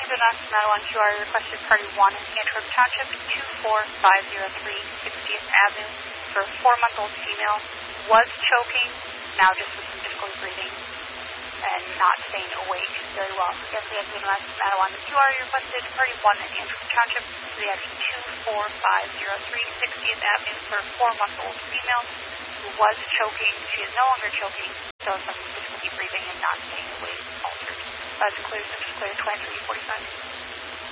Vanessa Matawan QR requested party 1 in Antwerp Township, 24503 60th Avenue for a 4-month-old female, was choking, now just with some difficulty breathing and not staying awake very well. Yes, we have Vanessa Matawan QR requested party 1 in Antwerp Township, so we have 24503 60th Avenue for a 4-month-old female who was choking. She is no longer choking, so some difficulty breathing and not staying awake altered. That's clear, 2345.